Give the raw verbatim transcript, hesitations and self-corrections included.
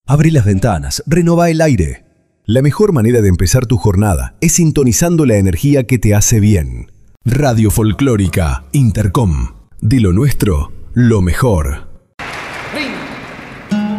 Abrí las ventanas, renová el aire. La mejor manera de empezar tu jornada es sintonizando la energía que te hace bien. Radio Folclórica Intercom. De lo nuestro, lo mejor.